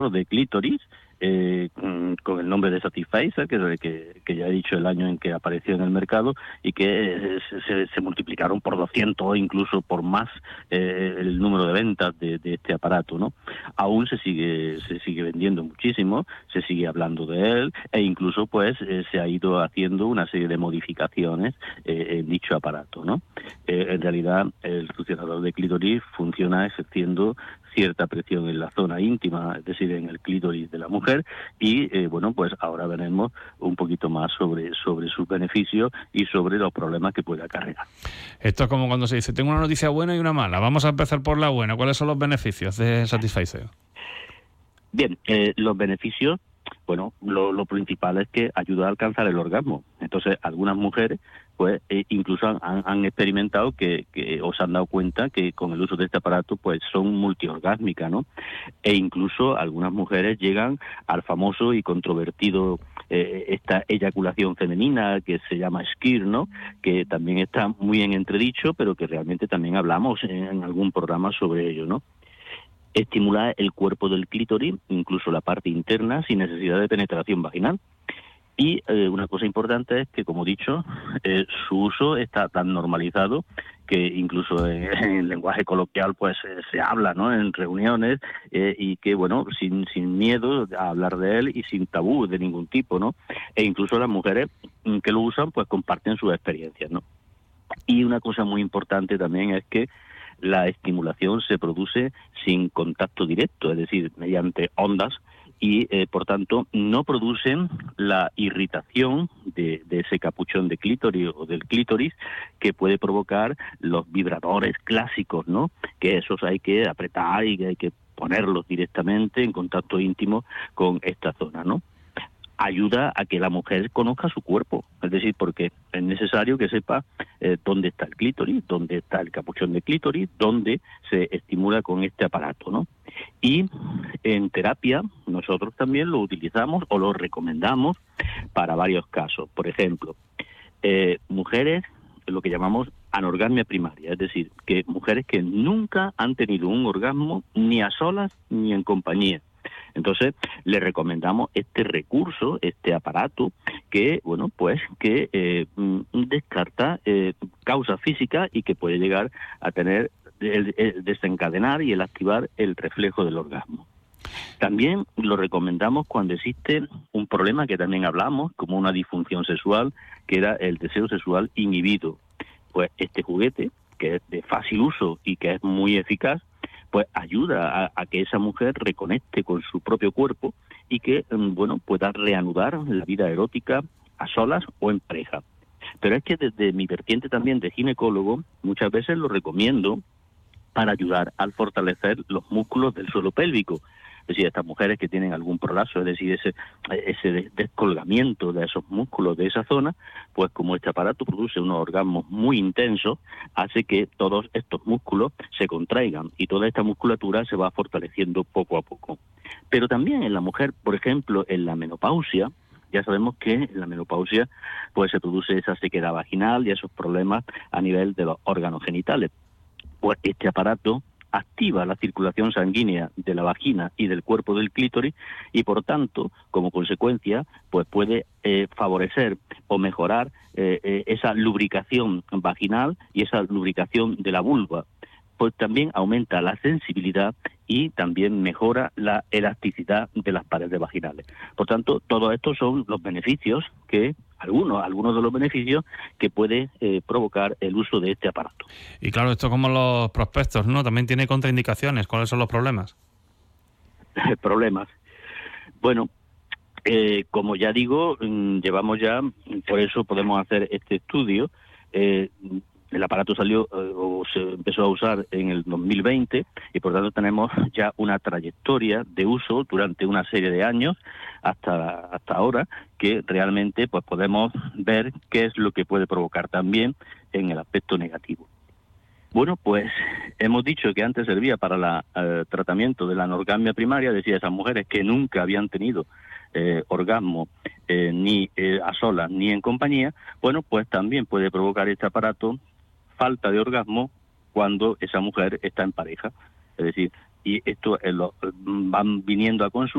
de clítoris, con el nombre de Satisfacer, que ya he dicho el año en que apareció en el mercado, y que se multiplicaron por 200 o incluso por más el número de ventas de este aparato, ¿no? Aún se sigue vendiendo muchísimo, se sigue hablando de él, e incluso pues se ha ido haciendo una serie de modificaciones en dicho aparato, ¿no? En realidad el succionador de clítoris funciona ejerciendo cierta presión en la zona íntima, es decir, en el clítoris de la mujer, y bueno, pues ahora veremos un poquito más sobre sus beneficios y sobre los problemas que puede acarrear. Esto es como cuando se dice, tengo una noticia buena y una mala. Vamos a empezar por la buena. ¿Cuáles son los beneficios de Satisfacer? Bien, los beneficios, bueno, lo principal es que ayuda a alcanzar el orgasmo. Entonces, algunas mujeres, pues, incluso han experimentado que o se han dado cuenta que con el uso de este aparato, pues, son multiorgásmicas, ¿no? E incluso algunas mujeres llegan al famoso y controvertido esta eyaculación femenina que se llama SCIR, ¿no? Que también está muy en entredicho, pero que realmente también hablamos en algún programa sobre ello, ¿no? Estimular el cuerpo del clítoris, incluso la parte interna, sin necesidad de penetración vaginal. Y una cosa importante es que, como he dicho, su uso está tan normalizado que incluso en lenguaje coloquial pues se habla, ¿no?, en reuniones, y que, bueno, sin miedo a hablar de él y sin tabú de ningún tipo, ¿no? E incluso las mujeres que lo usan pues comparten sus experiencias, ¿no? Y una cosa muy importante también es que la estimulación se produce sin contacto directo, es decir, mediante ondas, y por tanto no producen la irritación de ese capuchón de clítoris o del clítoris que puede provocar los vibradores clásicos, ¿no? Que esos hay que apretar y que hay que ponerlos directamente en contacto íntimo con esta zona, ¿no? Ayuda a que la mujer conozca su cuerpo, es decir, porque es necesario que sepa dónde está el clítoris, dónde está el capuchón de clítoris, dónde se estimula con este aparato, ¿no? Y en terapia nosotros también lo utilizamos o lo recomendamos para varios casos. Por ejemplo, mujeres, lo que llamamos anorgasmia primaria, es decir, que mujeres que nunca han tenido un orgasmo ni a solas ni en compañía. Entonces, le recomendamos este recurso, este aparato, que, bueno, pues que descarta causas físicas y que puede llegar a tener el desencadenar y el activar el reflejo del orgasmo. También lo recomendamos cuando existe un problema que también hablamos, como una disfunción sexual, que era el deseo sexual inhibido. Pues este juguete, que es de fácil uso y que es muy eficaz, pues ayuda a que esa mujer reconecte con su propio cuerpo y que, bueno, pueda reanudar la vida erótica a solas o en pareja. Pero es que desde mi vertiente también de ginecólogo, muchas veces lo recomiendo para ayudar al fortalecer los músculos del suelo pélvico. Es decir, estas mujeres que tienen algún prolapso, es decir, ese descolgamiento de esos músculos de esa zona, pues como este aparato produce unos orgasmos muy intensos, hace que todos estos músculos se contraigan y toda esta musculatura se va fortaleciendo poco a poco. Pero también en la mujer, por ejemplo, en la menopausia, ya sabemos que en la menopausia pues se produce esa sequedad vaginal y esos problemas a nivel de los órganos genitales. Pues este aparato activa la circulación sanguínea de la vagina y del cuerpo del clítoris y, por tanto, como consecuencia, pues puede favorecer o mejorar esa lubricación vaginal y esa lubricación de la vulva. Pues también aumenta la sensibilidad y también mejora la elasticidad de las paredes vaginales. Por tanto, todos estos son los beneficios que, algunos de los beneficios que puede provocar el uso de este aparato. Y claro, esto como los prospectos, ¿no? También tiene contraindicaciones. ¿Cuáles son los problemas? Problemas. Bueno, como ya digo, llevamos ya, por eso podemos hacer este estudio. El aparato salió o se empezó a usar en el 2020 y por tanto tenemos ya una trayectoria de uso durante una serie de años hasta ahora que realmente pues podemos ver qué es lo que puede provocar también en el aspecto negativo. Bueno, pues hemos dicho que antes servía para el tratamiento de la anorgasmia primaria, es decir, esas mujeres que nunca habían tenido orgasmo ni a solas ni en compañía. Bueno, pues también puede provocar este aparato falta de orgasmo cuando esa mujer está en pareja. Es decir, y esto van viniendo a consulta